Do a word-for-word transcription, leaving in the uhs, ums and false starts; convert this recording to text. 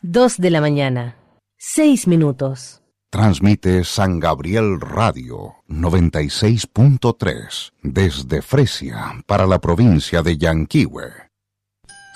Dos de la mañana, seis minutos. Transmite San Gabriel Radio noventa y seis punto tres desde Fresia para la provincia de Yanquihue.